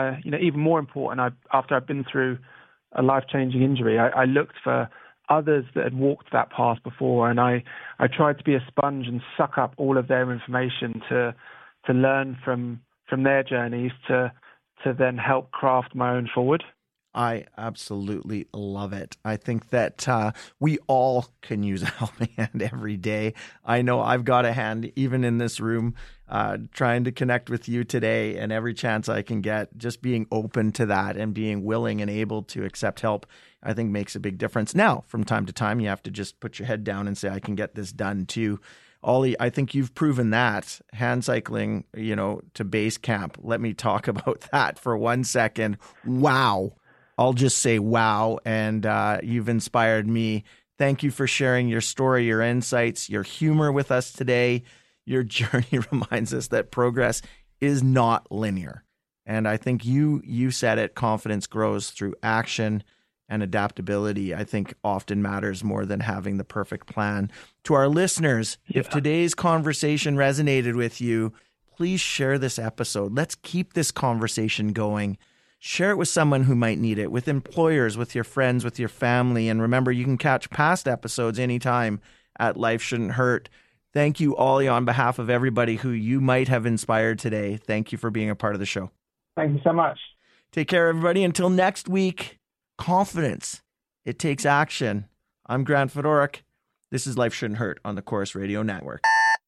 more important. After I've been through a life-changing injury, I looked for others that had walked that path before, and I tried to be a sponge and suck up all of their information to learn from their journeys to then help craft my own forward. I absolutely love it. I think that we all can use a helping hand every day. I know I've got a hand even in this room trying to connect with you today, and every chance I can get, just being open to that and being willing and able to accept help, I think makes a big difference. Now, from time to time, you have to just put your head down and say, I can get this done too. Ollie, I think you've proven that. Hand cycling, to base camp. Let me talk about that for 1 second. Wow. I'll just say wow, and you've inspired me. Thank you for sharing your story, your insights, your humor with us today. Your journey reminds us that progress is not linear. And I think you said it, confidence grows through action, and adaptability, I think, often matters more than having the perfect plan. To our listeners, if today's conversation resonated with you, please share this episode. Let's keep this conversation going. Share it with someone who might need it, with employers, with your friends, with your family. And remember, you can catch past episodes anytime at Life Shouldn't Hurt. Thank you, Ollie, on behalf of everybody who you might have inspired today. Thank you for being a part of the show. Thank you so much. Take care, everybody. Until next week, confidence. It takes action. I'm Grant Fedoruk. This is Life Shouldn't Hurt on the Chorus Radio Network.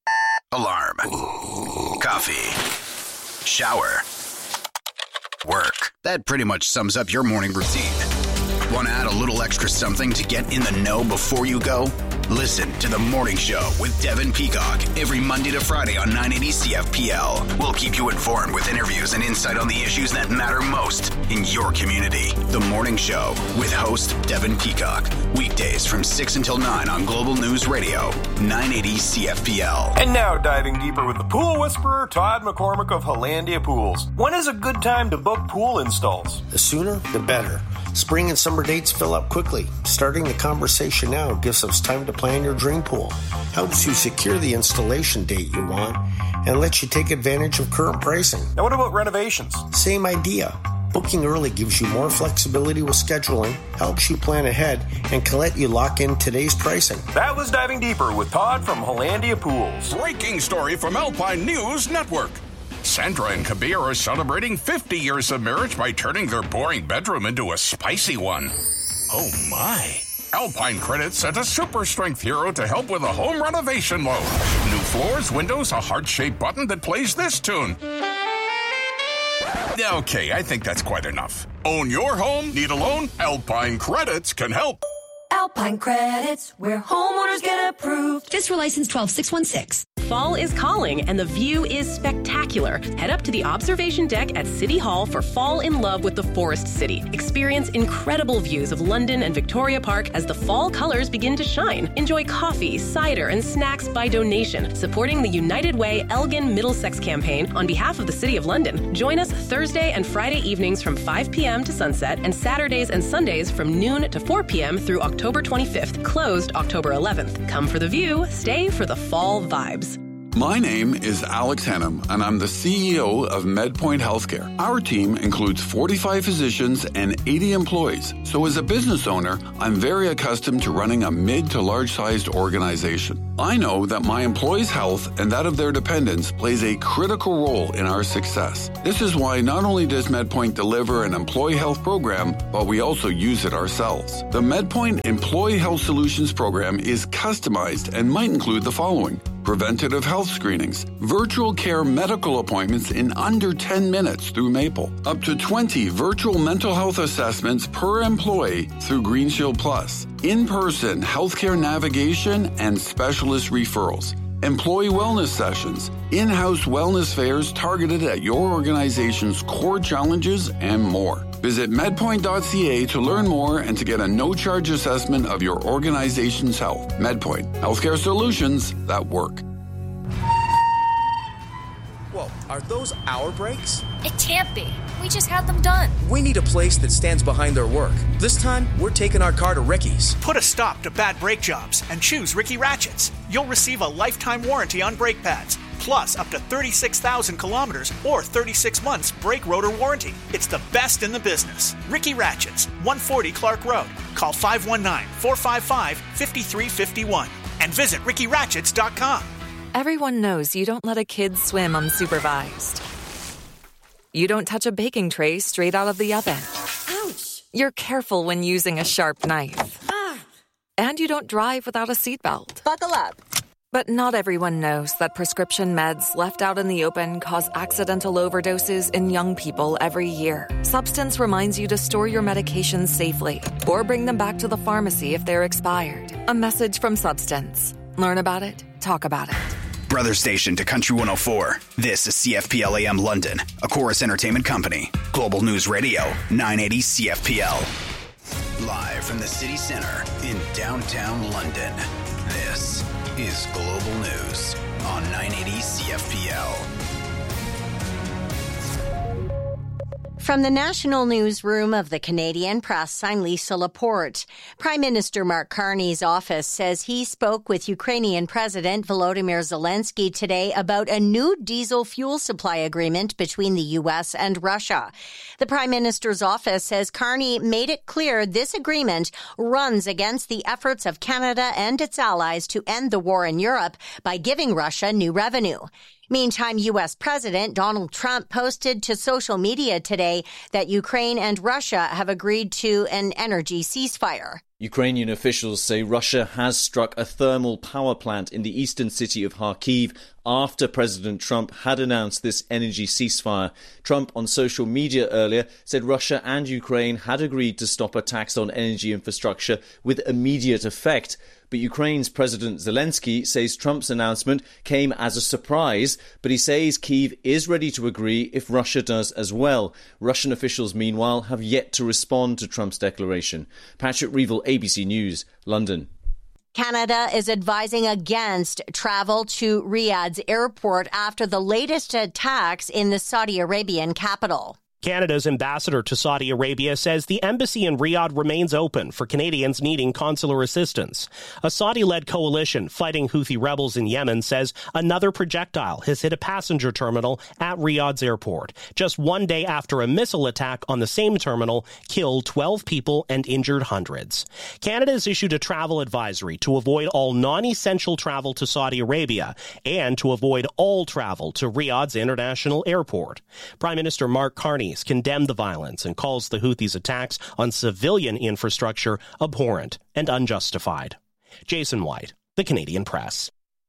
Alarm. Coffee. Shower. Work. That pretty much sums up your morning routine. Want to add a little extra something to get in the know before you go? Listen to The Morning Show with Devin Peacock every Monday to Friday on 980 CFPL. We'll keep you informed with interviews and insight on the issues that matter most in your community. The Morning Show with host Devin Peacock. Weekdays from 6 until 9 on Global News Radio, 980 CFPL. And now diving deeper with the pool whisperer, Todd McCormick of Hollandia Pools. When is a good time to book pool installs? The sooner, the better. Spring and summer dates fill up quickly. Starting the conversation now gives us time to plan your dream pool, helps you secure the installation date you want, and lets you take advantage of current pricing. Now what about renovations? Same idea. Booking early gives you more flexibility with scheduling, helps you plan ahead, and can let you lock in today's pricing. That was Diving Deeper with Todd from Hollandia Pools. Breaking story from Alpine News Network. Sandra and Kabir are celebrating 50 years of marriage by turning their boring bedroom into a spicy one. Oh my. Alpine Credit sent a super strength hero to help with a home renovation loan. New floors, windows, a heart-shaped button that plays this tune. Okay, I think that's quite enough. Own your home? Need a loan? Alpine Credits can help. Alpine Credits, where homeowners get approved. Just for license 12616. Fall is calling and the view is spectacular. Head up to the observation deck at City Hall for Fall in Love with the Forest City. Experience incredible views of London and Victoria Park as the fall colors begin to shine. Enjoy coffee, cider, and snacks by donation, supporting the United Way Elgin Middlesex campaign on behalf of the City of London. Join us Thursday and Friday evenings from 5 p.m. to sunset and Saturdays and Sundays from noon to 4 p.m. through October 25th, closed October 11th. Come for the view, stay for the fall vibes. My name is Alex Hennam, and I'm the CEO of MedPoint Healthcare. Our team includes 45 physicians and 80 employees. So as a business owner, I'm very accustomed to running a mid to large-sized organization. I know that my employees' health and that of their dependents plays a critical role in our success. This is why not only does MedPoint deliver an employee health program, but we also use it ourselves. The MedPoint Employee Health Solutions program is customized and might include the following: preventative health screenings, virtual care medical appointments in under 10 minutes through Maple, up to 20 virtual mental health assessments per employee through Green Shield Plus, in-person healthcare navigation and specialist referrals, employee wellness sessions, in-house wellness fairs targeted at your organization's core challenges, and more. Visit medpoint.ca to learn more and to get a no-charge assessment of your organization's health. MedPoint, healthcare solutions that work. Whoa, are those our brakes? It can't be. We just had them done. We need a place that stands behind their work. This time, we're taking our car to Ricky's. Put a stop to bad brake jobs and choose Ricky Ratchets. You'll receive a lifetime warranty on brake pads, plus up to 36,000 kilometers or 36 months brake rotor warranty. It's the best in the business. Ricky Ratchets, 140 Clark Road. Call 519-455-5351 and visit rickyratchets.com. Everyone knows you don't let a kid swim unsupervised. You don't touch a baking tray straight out of the oven. Ouch! You're careful when using a sharp knife. And you don't drive without a seatbelt. Buckle up. But not everyone knows that prescription meds left out in the open cause accidental overdoses in young people every year. Substance reminds you to store your medications safely or bring them back to the pharmacy if they're expired. A message from Substance. Learn about it, talk about it. Brother station to Country 104. This is CFPL AM London, a Chorus Entertainment company. Global News Radio, 980 CFPL. Live from the city center in downtown London, this is Global News on 980 CFPL. From the National Newsroom of the Canadian Press, I'm Lisa Laporte. Prime Minister Mark Carney's office says he spoke with Ukrainian President Volodymyr Zelensky today about a new diesel fuel supply agreement between the U.S. and Russia. The Prime Minister's office says Carney made it clear this agreement runs against the efforts of Canada and its allies to end the war in Europe by giving Russia new revenue. Meantime, U.S. President Donald Trump posted to social media today that Ukraine and Russia have agreed to an energy ceasefire. Ukrainian officials say Russia has struck a thermal power plant in the eastern city of Kharkiv after President Trump had announced this energy ceasefire. Trump on social media earlier said Russia and Ukraine had agreed to stop attacks on energy infrastructure with immediate effect. But Ukraine's President Zelensky says Trump's announcement came as a surprise, but he says Kyiv is ready to agree if Russia does as well. Russian officials, meanwhile, have yet to respond to Trump's declaration. Patrick Reevell, ABC News, London. Canada is advising against travel to Riyadh's airport after the latest attacks in the Saudi Arabian capital. Canada's ambassador to Saudi Arabia says the embassy in Riyadh remains open for Canadians needing consular assistance. A Saudi-led coalition fighting Houthi rebels in Yemen says another projectile has hit a passenger terminal at Riyadh's airport, just one day after a missile attack on the same terminal killed 12 people and injured hundreds. Canada has issued a travel advisory to avoid all non-essential travel to Saudi Arabia and to avoid all travel to Riyadh's international airport. Prime Minister Mark Carney condemned the violence and calls the Houthis' attacks on civilian infrastructure abhorrent and unjustified. Jason White, The Canadian Press.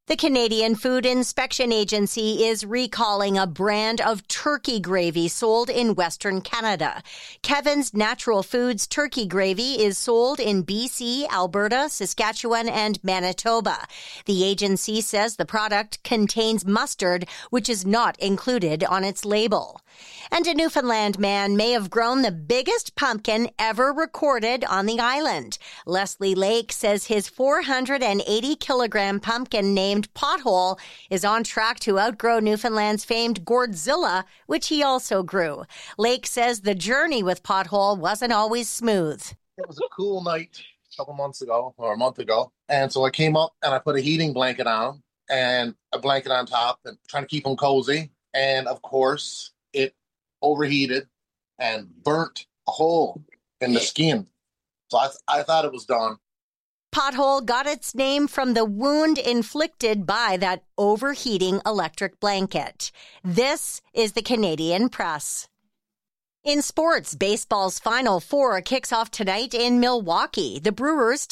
The Canadian Food Inspection Agency is recalling a brand of turkey gravy sold in Western Canada. Kevin's Natural Foods turkey gravy is sold in BC, Alberta, Saskatchewan, and Manitoba. The agency says the product contains mustard, which is not included on its label. And a Newfoundland man may have grown the biggest pumpkin ever recorded on the island. Leslie Lake says his 480-kilogram pumpkin named Pothole is on track to outgrow Newfoundland's famed Gourdzilla, which he also grew. Lake says the journey with Pothole wasn't always smooth. It was a cool night a couple months ago, or a month ago, and so I came up and I put a heating blanket on him and a blanket on top and trying to keep him cozy. And of course, it overheated and burnt a hole in the skin. So I thought it was done. Pothole got its name from the wound inflicted by that overheating electric blanket. This is the Canadian Press. In sports, baseball's Final Four kicks off tonight in Milwaukee. The Brewers